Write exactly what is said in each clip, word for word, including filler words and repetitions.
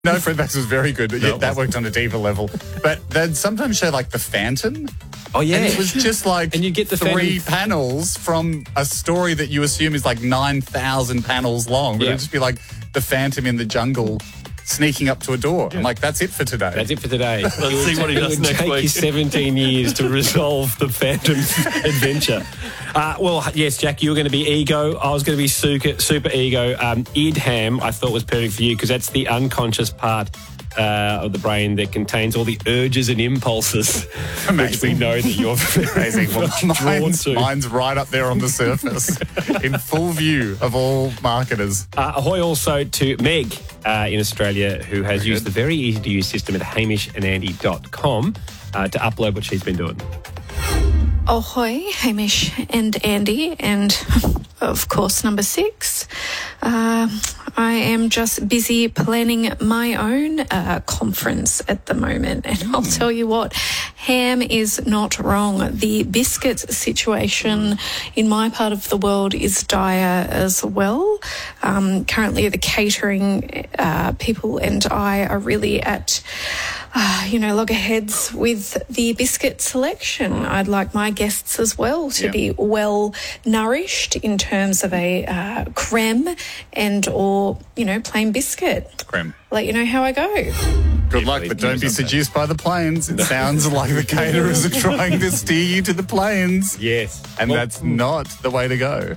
No, Fred Max was very good. No, Yeah, that worked on a deeper level. But they'd sometimes show like the Phantom. Oh, yeah. And it was just like and you get the three Phantom... panels from a story that you assume is like nine thousand panels long. But Yeah. it'd just be like the Phantom in the jungle sneaking up to a door. I'm like, that's it for today. That's it for today. Let's see what he does It would next take week. you seventeen years to resolve the Phantom's adventure. Uh, well, yes, Jack, you were going to be ego. I was going to be super, super ego. Um, Idham, I thought was perfect for you because that's the unconscious part uh, of the brain that contains all the urges and impulses, which we know that you're Amazing. Well, drawn mine's, to. mine's right up there on the surface in full view of all marketers. Uh, ahoy also to Meg uh, in Australia, who has Very used good. the very easy-to-use system at hamish and andy dot com uh, to upload what she's been doing. Ahoy, Hamish and Andy, and of course, number six. Uh, I am just busy planning my own uh, conference at the moment, and I'll tell you what, Ham is not wrong. The biscuit situation in my part of the world is dire as well. Um, currently, the catering uh, people and I are really at Uh, you know, loggerheads with the biscuit selection. I'd like my guests as well to Yeah. be well nourished in terms of a uh, creme and or, you know, plain biscuit. Creme. Let you know how I go. Good luck, but don't be seduced by the planes. It sounds like the caterers are trying to steer you to the planes. Yes. And Well, that's not the way to go.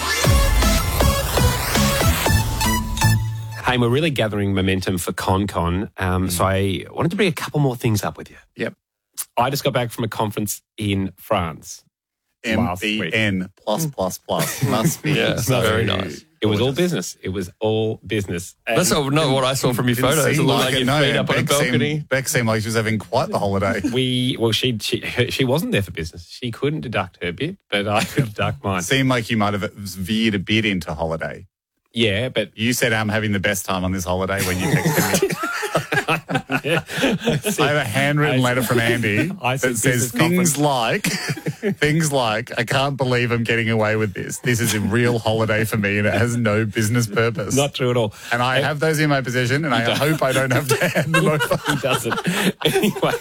Hey, we're really gathering momentum for ConCon, um, so I wanted to bring a couple more things up with you. Yep. I just got back from a conference in France. M Last B week. N plus plus plus must be Yeah, so very nice. It was all business. It was all business. And That's not not what I saw from your Didn't photos. It seem looked like it, your no. feet up on a Beck seemed- balcony. Beck seemed like she was having quite the holiday. we, well, she, she she wasn't there for business. She couldn't deduct her bit, but I could deduct mine. Seemed like you might have veered a bit into holiday. Yeah, but You said I'm having the best time on this holiday when you texted me. I have a handwritten I- letter from Andy I said that says business conference. things like, things like, I can't believe I'm getting away with this. This is a real holiday for me and it has no business purpose. not true at all. and I have those in my possession and I hope I don't have to hand them over. He doesn't. Anyway,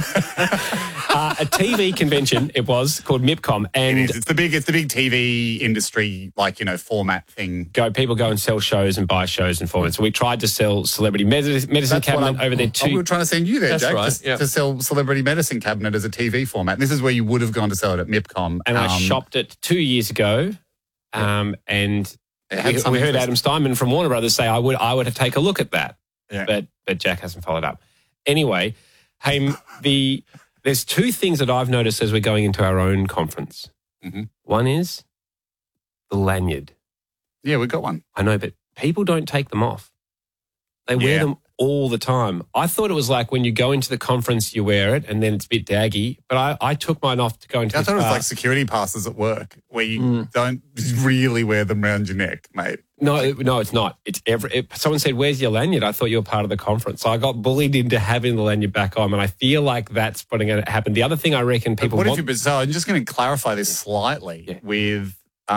uh, a T V convention it was called MIPCOM, It and is. It's the big, it's the big T V industry, like, you know, format thing. go people go and sell shows and buy shows and formats. So we tried to sell celebrity medicine, medicine That's what cabinet I'm- over there Oh, we too. were trying to send you there, That's Jack, right, to, yeah. to sell Celebrity Medicine Cabinet as a T V format. And this is where you would have gone to sell it at MIPCOM. and I Um, shopped it two years ago, um, and it had we, we something heard for- Adam Steinman from Warner Brothers say I would I would take a look at that, Yeah. but but Jack hasn't followed up. Anyway, hey, the there's two things that I've noticed as we're going into our own conference. Mhm. One is the lanyard. Yeah, we got one. I know, but people don't take them off. They wear Yeah. them all the time. I thought it was like when you go into the conference, you wear it, and then it's a bit daggy. But I, I took mine off to go into I the thought it was class. like security passes at work where you Mm. don't really wear them around your neck, mate. No, no, it's not. It's every. It, someone said, "Where's your lanyard?" I thought you were part of the conference, so I got bullied into having the lanyard back on, and I feel like that's putting it happen. The other thing I reckon But people what want. if you, so I'm just going to clarify this slightly Yeah. with,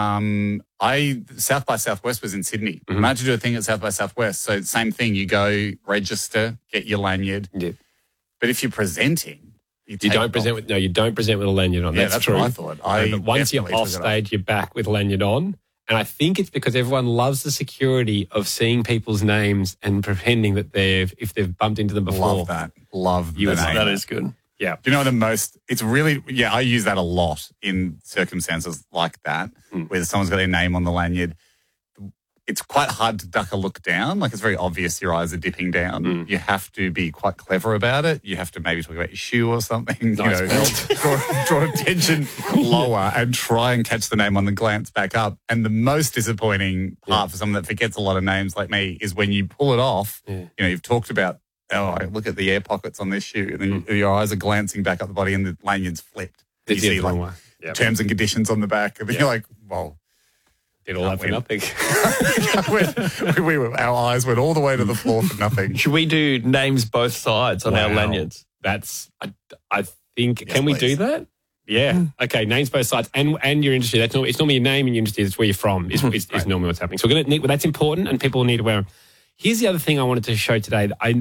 um, I, South by Southwest was in Sydney. Mhm. I had to do a thing at South by Southwest. So same thing, you go register, get your lanyard. Yeah. But if you're presenting, you, You take don't it present off. with no, you don't present with a lanyard on. Yeah, that's, that's true. what I thought. I No, but once you're definitely off took it off. stage, you're back with lanyard on. And I think it's because everyone loves the security of seeing people's names and pretending that they've, if they've bumped into them before. Love that. Love You the would say name. That is good. Yeah. Do you know the most, it's really, yeah, I use that a lot in circumstances like that, Mm. where someone's got their name on the lanyard. It's quite hard to duck a look down. Like, it's very obvious your eyes are dipping down. Mm. You have to be quite clever about it. You have to maybe talk about your shoe or something. Nice you know, belt. draw, draw attention lower and try and catch the name on the glance back up. And the most disappointing part Yeah. for someone that forgets a lot of names like me is when you pull it off, Yeah. you know, you've talked about, oh, look at the air pockets on this shoe. And then Mm. your eyes are glancing back up the body and the lanyard's flipped. You Did see the like wrong way. Yep. terms and conditions on the back. And then Yeah. you're like, well, Did all that for win. nothing. we, we were, our eyes went all the way to the floor for nothing. Should we do names both sides on our Wow. lanyards? That's, I, I think, Yes, can we do please. that? Yeah. Okay. Names both sides, and and your industry. That's not. It's normally your name and your industry. It's where you're from. Is is, is normally what's happening. So we're gonna need. Well, that's important, and people need to wear them. Here's the other thing I wanted to show today. I